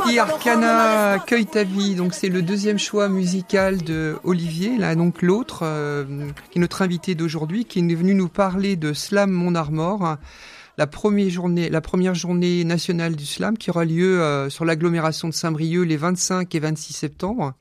Kenny Arcana, Cueille ta vie. Donc c'est le deuxième choix musical de Olivier. Là donc l'autre, qui est notre invité d'aujourd'hui, qui est venu nous parler de Slam Mont Armor, la première journée nationale du slam qui aura lieu sur l'agglomération de Saint-Brieuc les 25 et 26 septembre.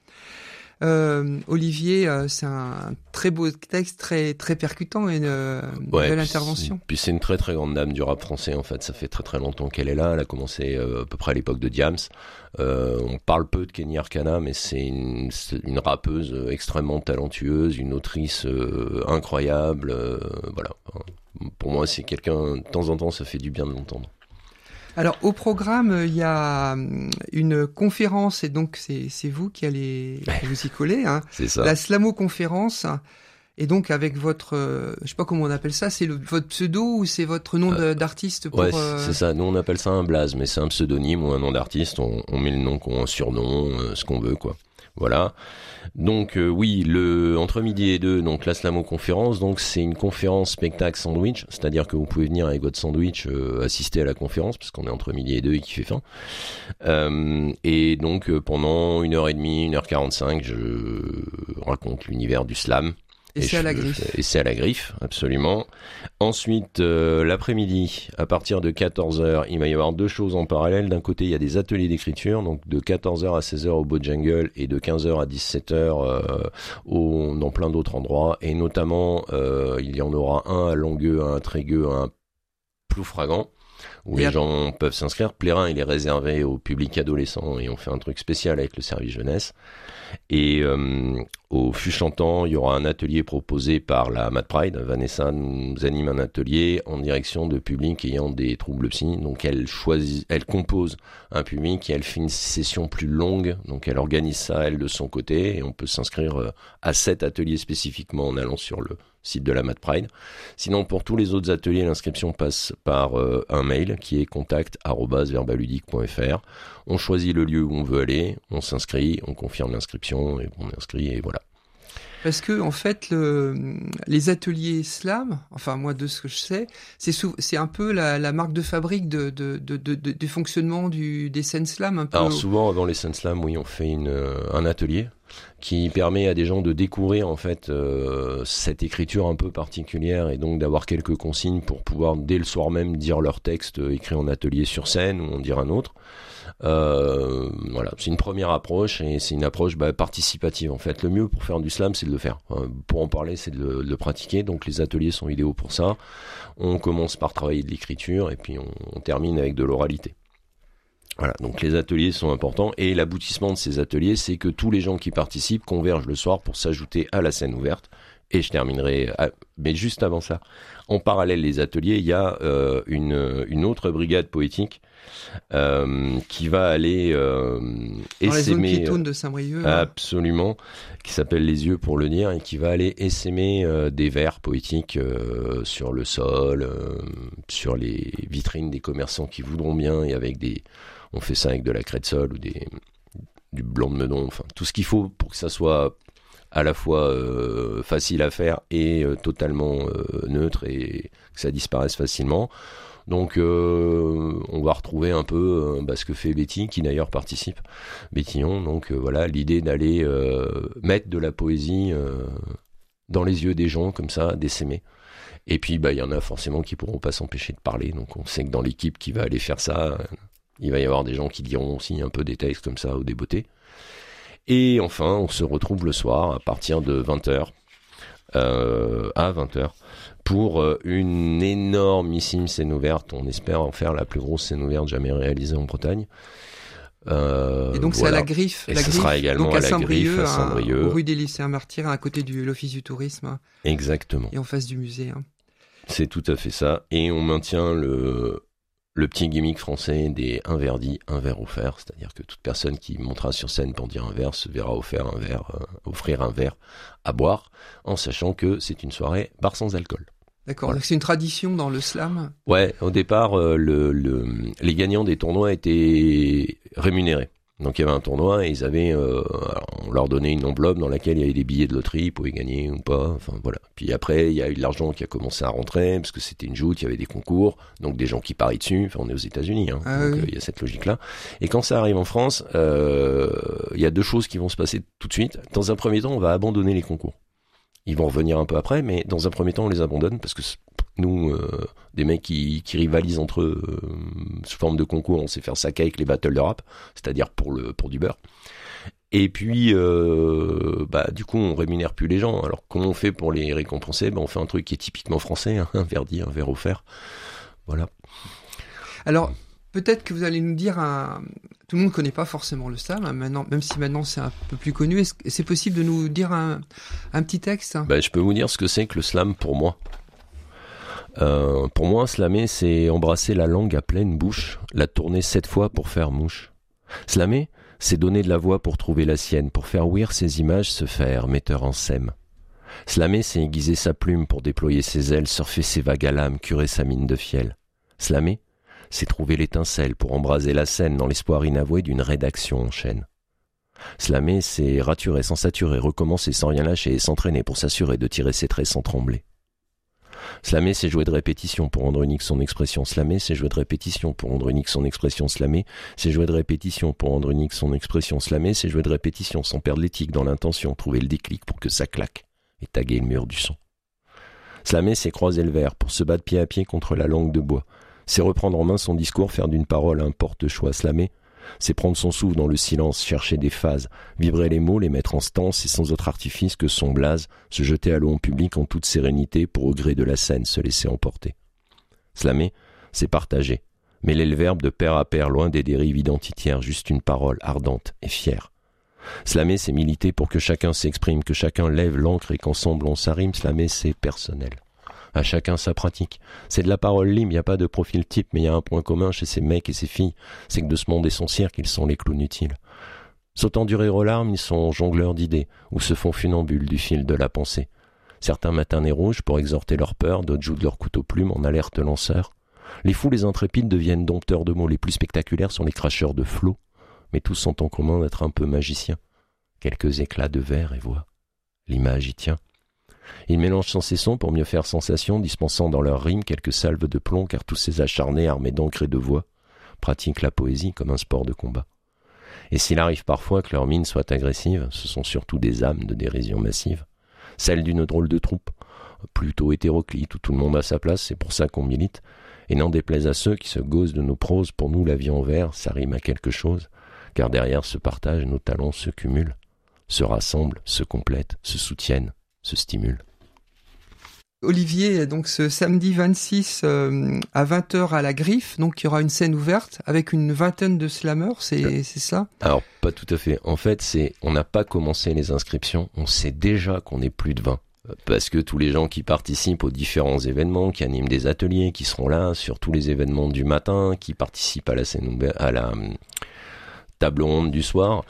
Olivier, c'est un très beau texte, très très percutant et une belle intervention. Puis c'est une très très grande dame du rap français en fait. Ça fait très très longtemps qu'elle est là. Elle a commencé à peu près à l'époque de Diams. On parle peu de Kenny Arcana, mais c'est une rappeuse extrêmement talentueuse, une autrice incroyable. Voilà. Pour moi, c'est quelqu'un. De temps en temps, ça fait du bien de l'entendre. Alors au programme, il y a une conférence et donc c'est vous qui allez vous y coller. Hein. C'est ça. La Slamo-conférence. Et donc avec votre, je sais pas comment on appelle ça, c'est votre pseudo ou c'est votre nom d'artiste pour... Ouais, c'est ça. Nous on appelle ça un blaze, mais c'est un pseudonyme ou un nom d'artiste. On met le nom, un surnom, ce qu'on veut, quoi. Voilà. Donc oui, entre midi et 2, donc la Slamo-conférence, donc c'est une conférence spectacle sandwich, c'est-à-dire que vous pouvez venir avec votre sandwich assister à la conférence parce qu'on est entre midi et 2 et qu'il fait faim. Et donc pendant 1h30, 1h45, je raconte l'univers du slam. Et c'est à la griffe. Et c'est à la griffe, absolument. Ensuite, l'après-midi, à partir de 14h, il va y avoir deux choses en parallèle. D'un côté, il y a des ateliers d'écriture, donc de 14h à 16h au Bojungle et de 15h à 17h dans plein d'autres endroits. Et notamment, il y en aura un à Longueux, un à Trégueux, un à Ploufragan, où les gens peuvent s'inscrire. Plérin, il est réservé au public adolescent et on fait un truc spécial avec le service jeunesse. Et au Fût Chantant, il y aura un atelier proposé par la Mad Pride. Vanessa nous anime un atelier en direction de publics ayant des troubles psy. Donc elle compose un public et elle fait une session plus longue. Donc elle organise ça, elle, de son côté. Et on peut s'inscrire à cet atelier spécifiquement en allant sur le site de la Mad Pride. Sinon, pour tous les autres ateliers, l'inscription passe par un mail qui est contact@verbaludique.fr. On choisit le lieu où on veut aller, on s'inscrit, on confirme l'inscription et on inscrit et voilà. Parce que en fait, les ateliers slam, enfin moi de ce que je sais, c'est un peu la marque de fabrique du fonctionnement des scènes slam. Un peu. Alors souvent avant les scènes slam, oui, on fait un atelier qui permet à des gens de découvrir en fait cette écriture un peu particulière et donc d'avoir quelques consignes pour pouvoir dès le soir même dire leur texte écrit en atelier sur scène ou en dire un autre. Voilà, c'est une première approche et c'est une approche participative en fait. Le mieux pour faire du slam, c'est de le faire. Pour en parler, c'est de le pratiquer. Donc les ateliers sont idéaux pour ça. On commence par travailler de l'écriture et puis on termine avec de l'oralité. Voilà, donc les ateliers sont importants et l'aboutissement de ces ateliers, c'est que tous les gens qui participent convergent le soir pour s'ajouter à la scène ouverte. Et je terminerai, mais juste avant ça, en parallèle des ateliers, il y a une autre brigade poétique qui va aller essaimer dans la zone piétonne de Saint-Brieuc, absolument, qui s'appelle Les Yeux pour le dire, et qui va aller essaimer des vers poétiques sur le sol, sur les vitrines des commerçants qui voudront bien, et on fait ça avec de la craie de sol ou du blanc de meudon, enfin tout ce qu'il faut pour que ça soit à la fois facile à faire et totalement neutre et que ça disparaisse facilement. Donc on va retrouver un peu ce que fait Betty, qui d'ailleurs participe, Bétillon. Donc voilà, l'idée d'aller mettre de la poésie dans les yeux des gens, comme ça, d'essaimer. Et puis il y en a forcément qui pourront pas s'empêcher de parler, donc on sait que dans l'équipe qui va aller faire ça, il va y avoir des gens qui diront aussi un peu des textes comme ça ou des beautés. Et enfin, on se retrouve le soir à partir de 20h à 20h pour une énormissime scène ouverte. On espère en faire la plus grosse scène ouverte jamais réalisée en Bretagne. Et donc c'est à la Griffe. Et ce sera également donc à la Griffe, à Saint-Brieuc. Rue des Lycéens Martyrs, à côté de l'Office du Tourisme. Exactement. Et en face du musée. C'est tout à fait ça. Et on maintient le petit gimmick français des un verre dit, un verre offert, c'est-à-dire que toute personne qui montera sur scène pour dire un verre se verra offrir un verre à boire, en sachant que c'est une soirée bar sans alcool. D'accord, Voilà. Donc c'est une tradition dans le slam. Ouais, au départ, les gagnants des tournois étaient rémunérés. Donc il y avait un tournoi et ils avaient, on leur donnait une enveloppe dans laquelle il y avait des billets de loterie, ils pouvaient gagner ou pas, enfin voilà. Puis après il y a eu de l'argent qui a commencé à rentrer parce que c'était une joute, il y avait des concours, donc des gens qui parient dessus. Enfin on est aux États-Unis, donc il y a cette logique-là. Et quand ça arrive en France, il y a deux choses qui vont se passer tout de suite. Dans un premier temps, on va abandonner les concours. Ils vont revenir un peu après, mais dans un premier temps, on les abandonne parce que nous, des mecs qui rivalisent entre eux sous forme de concours, on sait faire ça qu'avec les battles de rap, c'est-à-dire pour du beurre. Et puis, du coup, on rémunère plus les gens. Alors, comment on fait pour les récompenser ? On fait un truc qui est typiquement français, hein, un verre dit, un verre offert. Voilà. Alors, peut-être que vous allez nous dire tout le monde ne connaît pas forcément le slam, hein, maintenant, même si maintenant c'est un peu plus connu. Est-ce que c'est possible de nous dire un petit texte ? Je peux vous dire ce que c'est que le slam pour moi. Pour moi, slammer, c'est embrasser la langue à pleine bouche, la tourner 7 fois pour faire mouche. Slammer, c'est donner de la voix pour trouver la sienne, pour faire ouïr ses images, se faire metteur en scène. Slammer, c'est aiguiser sa plume pour déployer ses ailes, surfer ses vagues à l'âme, curer sa mine de fiel. Slammer, c'est trouver l'étincelle pour embraser la scène dans l'espoir inavoué d'une rédaction en chaîne. Slammer, c'est raturer sans saturer, recommencer sans rien lâcher et s'entraîner pour s'assurer de tirer ses traits sans trembler. Slammer, c'est jouer de répétition pour rendre unique son expression. Slammer, c'est jouer de répétition pour rendre unique son expression. Slammer, c'est jouer de répétition pour rendre unique son expression. Slammer, c'est jouer de répétition sans perdre l'éthique dans l'intention, trouver le déclic pour que ça claque et taguer le mur du son. Slammer, c'est croiser le verre pour se battre pied à pied contre la langue de bois. C'est reprendre en main son discours, faire d'une parole un porte-choix. Slammer, c'est prendre son souffle dans le silence, chercher des phases, vibrer les mots, les mettre en stance et sans autre artifice que son blaze, se jeter à l'eau en public en toute sérénité pour au gré de la scène se laisser emporter. Slammer, c'est partager, mêler le verbe de pair à pair loin des dérives identitaires, juste une parole ardente et fière. Slammer, c'est militer pour que chacun s'exprime, que chacun lève l'encre et qu'ensemble on s'arrime. Slammer, c'est personnel. À chacun sa pratique. C'est de la parole libre, il n'y a pas de profil type, mais il y a un point commun chez ces mecs et ces filles, c'est que de ce monde et son cirque, ils sont les clowns utiles. Sautant du rire aux larmes, ils sont jongleurs d'idées, ou se font funambules du fil de la pensée. Certains matins nez rouges pour exhorter leur peur, d'autres jouent de leur couteau plume en alerte lanceur. Les fous, les intrépides deviennent dompteurs de mots, les plus spectaculaires sont les cracheurs de flots, mais tous ont en commun d'être un peu magiciens. Quelques éclats de verre et voix. L'image y tient. Ils mélangent sans ces sons pour mieux faire sensation, dispensant dans leurs rimes quelques salves de plomb, car tous ces acharnés, armés d'encre et de voix, pratiquent la poésie comme un sport de combat. Et s'il arrive parfois que leur mine soit agressive, ce sont surtout des âmes de dérision massive, celles d'une drôle de troupe, plutôt hétéroclite, où tout le monde a sa place, c'est pour ça qu'on milite, et n'en déplaise à ceux qui se gaussent de nos proses, pour nous la vie en vers, ça rime à quelque chose, car derrière ce partage, nos talents se cumulent, se rassemblent, se complètent, se soutiennent, se stimule. Olivier, donc ce samedi 26 à 20h à la Griffe, donc il y aura une scène ouverte avec une vingtaine de slammers, c'est ça ? Alors pas tout à fait. En fait, on n'a pas commencé les inscriptions, on sait déjà qu'on est plus de 20. Parce que tous les gens qui participent aux différents événements, qui animent des ateliers, qui seront là sur tous les événements du matin, qui participent à la scène ouverte, à la table ronde du soir,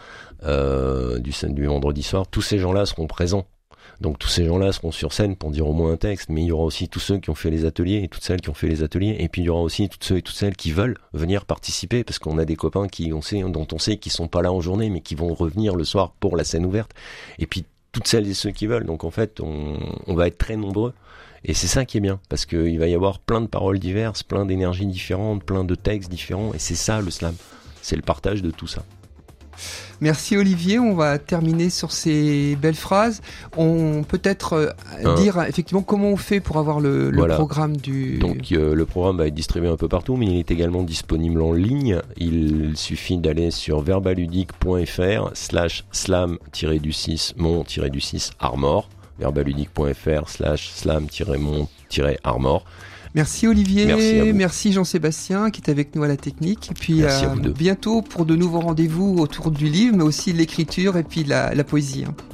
du vendredi soir, tous ces gens-là seront présents. Donc tous ces gens-là seront sur scène pour dire au moins un texte, mais il y aura aussi tous ceux qui ont fait les ateliers et toutes celles qui ont fait les ateliers, et puis il y aura aussi tous ceux et toutes celles qui veulent venir participer, parce qu'on a des copains dont on sait qu'ils sont pas là en journée, mais qui vont revenir le soir pour la scène ouverte, et puis toutes celles et ceux qui veulent. Donc en fait, on va être très nombreux, et c'est ça qui est bien, parce qu'il va y avoir plein de paroles diverses, plein d'énergies différentes, plein de textes différents, et c'est ça le slam, c'est le partage de tout ça. Merci Olivier, on va terminer sur ces belles phrases. On peut être dire effectivement comment on fait pour avoir le programme du... Donc le programme va être distribué un peu partout, mais il est également disponible en ligne. Il suffit d'aller sur verbaludique.fr/slam-mon-armor, verbaludique.fr/slam-mon-armor. Merci Olivier, merci Jean-Sébastien qui est avec nous à la technique. Et puis bientôt pour de nouveaux rendez-vous autour du livre, mais aussi de l'écriture et puis la poésie.